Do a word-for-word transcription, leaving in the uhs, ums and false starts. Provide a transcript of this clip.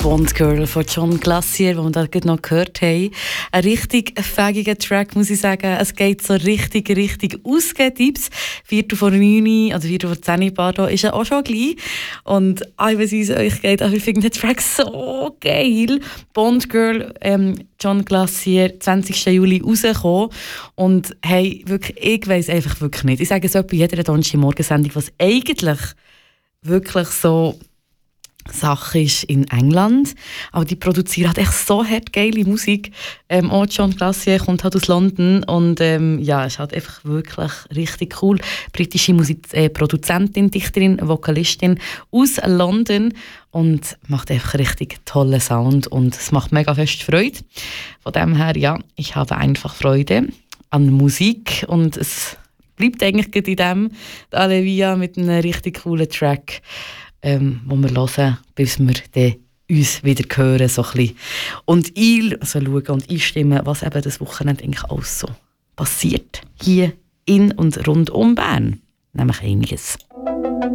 Bond Girl von John Glacier, den wir da gerade noch gehört haben. Ein richtig fähiger Track, muss ich sagen. Es geht so richtig, richtig ausgedipst. Viertel vor neun oder Viertel vor zehn, pardon, ist ja auch schon gleich. Und ah, ich weiß, wie es euch geht, aber ich finde den Track so geil. Bond Girl, ähm, John Glacier, zwanzigsten Juli rausgekommen. Und hey, wirklich, ich weiss einfach wirklich nicht. Ich sage es etwa in jeder Donnerstag-Morgensendung, was eigentlich wirklich so Sache ist in England, aber die produzieren halt echt so hart geile Musik. Ähm, auch John Glacier kommt halt aus London und ähm, ja, ist halt einfach wirklich richtig cool. Britische Musik äh, Produzentin, Dichterin, Vokalistin aus London und macht einfach richtig tollen Sound und es macht mega fest Freude. Von dem her, ja, ich habe einfach Freude an Musik und es bleibt eigentlich in dem Alevia mit einem richtig coolen Track, Ähm, wo wir hören, bis wir dann uns wieder hören so ein bisschen. Und ein, also schauen und einstimmen, was eben das Wochenende eigentlich alles so passiert hier in und rund um Bern. Nämlich einiges.